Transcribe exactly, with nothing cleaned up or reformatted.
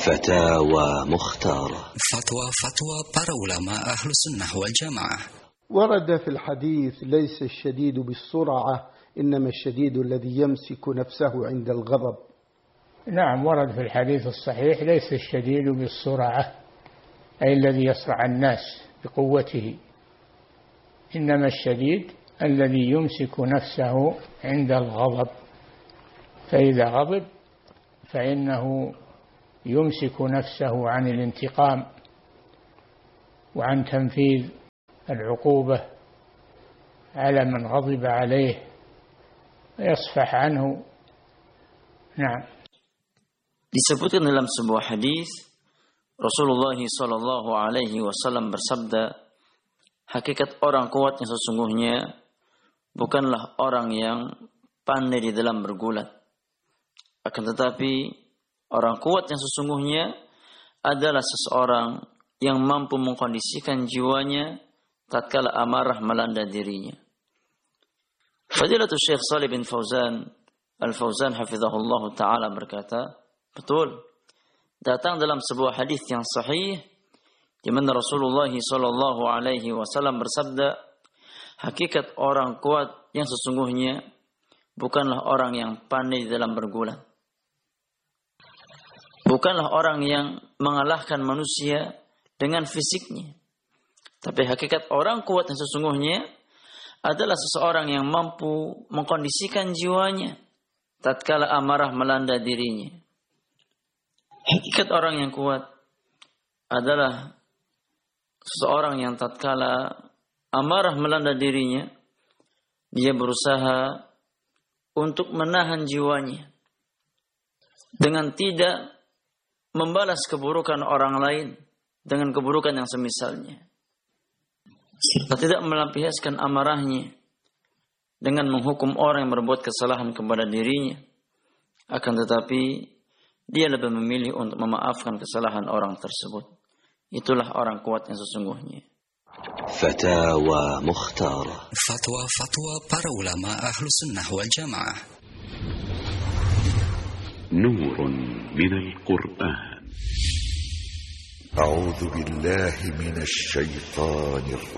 فتاوى مختارة. فتوى فتوى para ulama ahlu sunnah wal jamaah. ورد في الحديث ليس الشديد بالسرعة إنما الشديد الذي يمسك نفسه عند الغضب. نعم، ورد في الحديث الصحيح ليس الشديد بالسرعة أي الذي يصرع الناس بقوته، إنما الشديد الذي يمسك نفسه عند الغضب، فإذا غضب فإنه يمسك نفسه عن الانتقام وعن تنفيذ العقوبة على من غضب عليه ويصفح عنه. نعم. Disebutkan dalam sebuah hadis Rasulullah sallallahu alaihi wasallam bersabda, hakikat orang kuat yang sesungguhnya bukanlah orang yang pandai di dalam bergulat, akan tetapi orang kuat yang sesungguhnya adalah seseorang yang mampu mengkondisikan jiwanya tatkala amarah melanda dirinya. Fadilatul Syekh Shalih bin Fauzan Al-Fauzan hafizahullah ta'ala berkata, betul, datang dalam sebuah hadis yang sahih di mana Rasulullah sallallahu alaihi wasallam bersabda, hakikat orang kuat yang sesungguhnya bukanlah orang yang pandai dalam bergulat, bukanlah orang yang mengalahkan manusia dengan fisiknya, tapi hakikat orang kuat yang sesungguhnya adalah seseorang yang mampu mengkondisikan jiwanya tatkala amarah melanda dirinya. Hakikat orang yang kuat adalah seseorang yang tatkala amarah melanda dirinya, dia berusaha untuk menahan jiwanya dengan tidak membalas keburukan orang lain dengan keburukan yang semisalnya, serta tidak melampiaskan amarahnya dengan menghukum orang yang berbuat kesalahan kepada dirinya, akan tetapi dia lebih memilih untuk memaafkan kesalahan orang tersebut. Itulah orang kuat yang sesungguhnya. Fatawa Mukhtarah. Fatwa-fatwa para ulama ahlu sunnah wal jamaah. Nurun minal Qur'an. A'udzu billahi minasy syaithanir